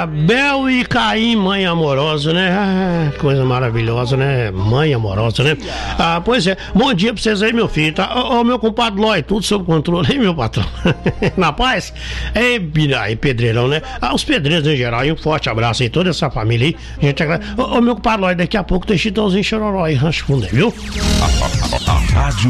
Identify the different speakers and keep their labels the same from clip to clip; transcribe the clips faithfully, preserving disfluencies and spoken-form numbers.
Speaker 1: Abel e Caim, mãe amorosa, né? Ah, coisa maravilhosa, né? Mãe amorosa, né? Ah, pois é. Bom dia pra vocês aí, meu filho. Tá? Ô, ô, meu compadre Lói, tudo sob controle, hein, meu patrão? Na paz? Ei, aí, pedreirão, né? Ah, os pedreiros em geral, e um forte abraço aí, toda essa família aí. Gente, ô, ô, meu compadre Lói, daqui a pouco tem Chitãozinho Chororó aí, Rancho Fundo, viu?
Speaker 2: Rádio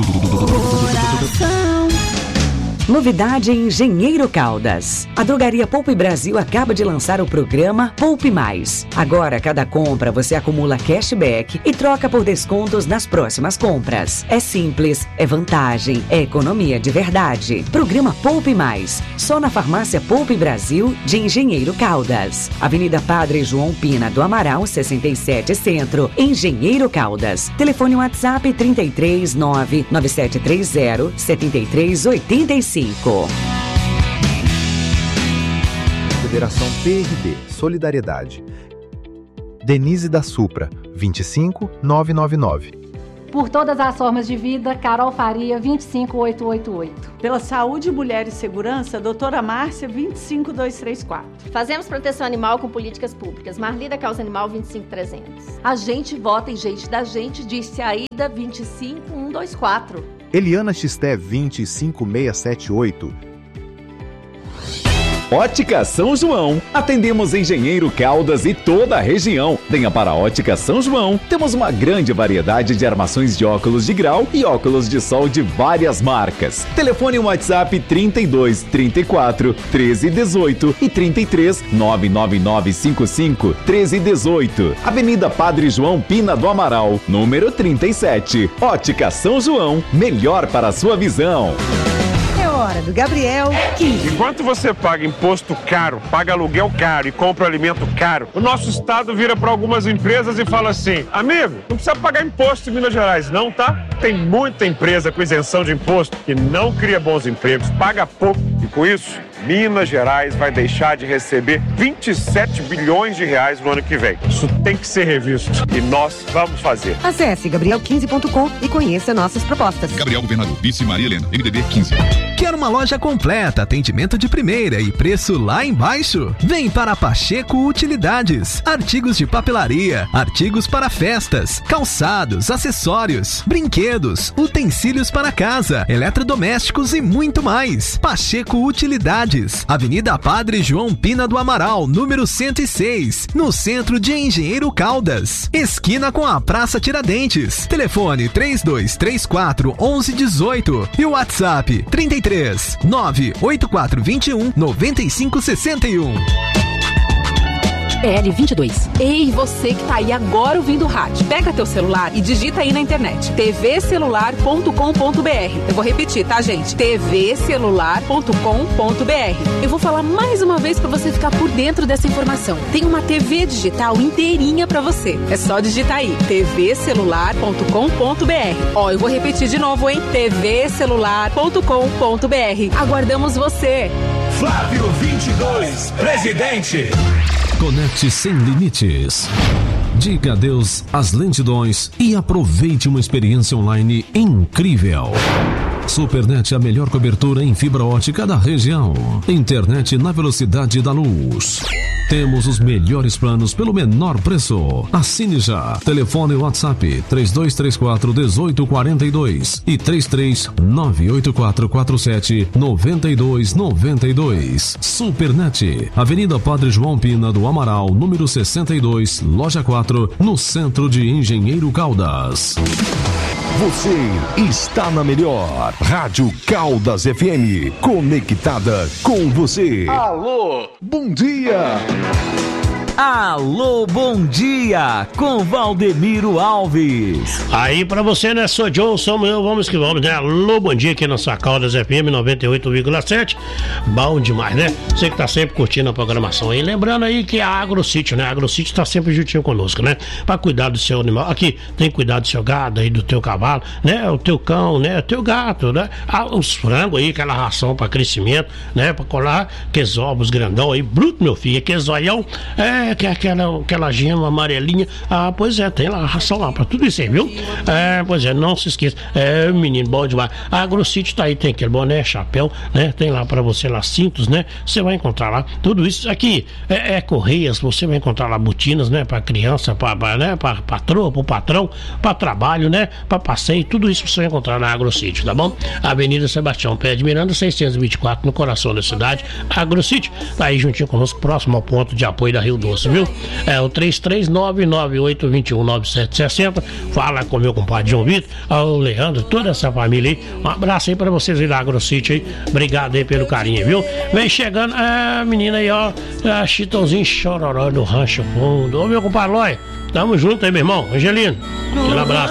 Speaker 3: Novidade em Engenheiro Caldas. A Drogaria Poupe Brasil acaba de lançar o programa Poupe Mais. Agora, cada compra você acumula cashback e troca por descontos nas próximas compras. É simples, é vantagem, é economia de verdade. Programa Poupe Mais. Só na Farmácia Poupe Brasil de Engenheiro Caldas. Avenida Padre João Pina do Amaral, sessenta e sete Centro, Engenheiro Caldas. Telefone WhatsApp trinta e três, nove nove sete três zero, setenta e três, oitenta e cinco.
Speaker 4: Federação P R D Solidariedade. Denise da Supra, vinte e cinco, novecentos e noventa e nove.
Speaker 5: Por todas as formas de vida, Carol Faria, vinte e cinco, oitocentos e oitenta e oito.
Speaker 6: Pela saúde, mulher e segurança, doutora Márcia, vinte e cinco, duzentos e trinta e quatro.
Speaker 7: Fazemos proteção animal com políticas públicas. Marli da Causa Animal, vinte e cinco, trezentos.
Speaker 8: A gente vota em gente da gente, disse Aida, vinte e cinco, cento e vinte e quatro.
Speaker 4: Eliana Xisté, vinte e cinco, seiscentos e setenta e oito.
Speaker 9: Ótica São João. Atendemos Engenheiro Caldas e toda a região. Venha para a Ótica São João. Temos uma grande variedade de armações de óculos de grau e óculos de sol de várias marcas. Telefone WhatsApp trinta e dois, trinta e quatro, treze, dezoito e trinta e três, nove nove nove cinco cinco, treze, dezoito. Avenida Padre João Pina do Amaral, número trinta e sete. Ótica São João. Melhor para a sua visão.
Speaker 10: Hora do Gabriel quinze.
Speaker 11: Enquanto você paga imposto caro, paga aluguel caro e compra alimento caro, o nosso estado vira para algumas empresas e fala assim: amigo, não precisa pagar imposto em Minas Gerais não, tá? Tem muita empresa com isenção de imposto que não cria bons empregos, paga pouco e com isso Minas Gerais vai deixar de receber vinte e sete bilhões de reais no ano que vem. Isso tem que ser revisto e nós vamos fazer.
Speaker 10: Acesse gabriel quinze ponto com e conheça nossas propostas.
Speaker 2: Gabriel Governador, Vice Maria Helena, M D B quinze.
Speaker 12: Quer uma loja completa, atendimento de primeira e preço lá embaixo? Vem para Pacheco Utilidades. Artigos de papelaria, artigos para festas, calçados, acessórios, brinquedos, utensílios para casa, eletrodomésticos e muito mais. Pacheco Utilidades. Avenida Padre João Pina do Amaral, número cento e seis, no centro de Engenheiro Caldas, esquina com a Praça Tiradentes. Telefone três dois três quatro, onze dezoito e o WhatsApp trinta e três, nove oito quatro dois um, nove cinco seis um.
Speaker 13: L vinte e dois. Ei, você que tá aí agora ouvindo o rádio, pega teu celular e digita aí na internet t v celular ponto com ponto b r. Eu vou repetir, tá, gente? t v celular ponto com ponto b r. Eu vou falar mais uma vez pra você ficar por dentro dessa informação. Tem uma T V digital inteirinha pra você. É só digitar aí t v celular ponto com ponto b r. Ó, eu vou repetir de novo, hein? t v celular ponto com ponto b r. Aguardamos você.
Speaker 2: Flávio vinte e dois, presidente.
Speaker 14: Conecte sem limites. Diga adeus às lentidões e aproveite uma experiência online incrível. Supernet, a melhor cobertura em fibra ótica da região. Internet na velocidade da luz. Temos os melhores planos pelo menor preço. Assine já. Telefone WhatsApp três dois três quatro, um oito quatro dois e três três nove oito quatro quatro sete nove dois nove dois. Supernet, Avenida Padre João Pina do Amaral, número sessenta e dois, loja quatro, no centro de Engenheiro Caldas.
Speaker 2: Você está na melhor Rádio Caldas F M, conectada com você.
Speaker 15: Alô, bom dia.
Speaker 16: Alô, bom dia, com Valdemiro Alves.
Speaker 1: Aí pra você, né, sou John, somos eu, vamos que vamos, né? Alô, bom dia aqui na sua Caldas F M noventa e oito vírgula sete. Bom demais, né? Você que tá sempre curtindo a programação aí. Lembrando aí que a AgroSítio, né? A AgroSítio tá sempre juntinho conosco, né? Pra cuidar do seu animal. Aqui, tem que cuidar do seu gado aí, do teu cavalo, né? O teu cão, né? O teu gato, né? Ah, os frangos aí, aquela ração pra crescimento, né? Pra colar aqueles ovos grandão aí, bruto, meu filho, aqueles zoião, é É, que é aquela, aquela gema amarelinha. Ah, pois é, tem lá, ração lá pra tudo isso aí, viu? É, pois é, não se esqueça. É, menino, bom demais. A AgroCity tá aí, tem aquele boné, chapéu, né? Tem lá pra você lá cintos, né? Você vai encontrar lá tudo isso. Aqui é, é correias, você vai encontrar lá botinas, né? Pra criança, pra, pra, né? pra patroa, pro patrão, pra trabalho, né? Pra passeio, tudo isso você vai encontrar na AgroCity, tá bom? Avenida Sebastião Pé de Miranda, seiscentos e vinte e quatro, no coração da cidade. AgroCity tá aí juntinho conosco, próximo ao ponto de apoio da Rio Doce, viu? É o três três nove nove oito dois um nove sete seis zero. Fala com meu compadre João Vitor, o Leandro, toda essa família aí. Um abraço aí pra vocês aí da AgroCity aí. Obrigado aí pelo carinho, viu? Vem chegando, a menina aí, ó, a Chitãozinho Chororó do Rancho Fundo. Ô, meu compadre Lóia, tamo junto aí, meu irmão. Angelino, aquele abraço.